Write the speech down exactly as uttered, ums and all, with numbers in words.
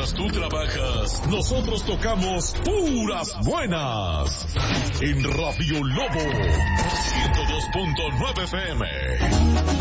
Mientras tú trabajas, nosotros tocamos puras buenas. En Radio Lobo ciento dos punto nueve F M.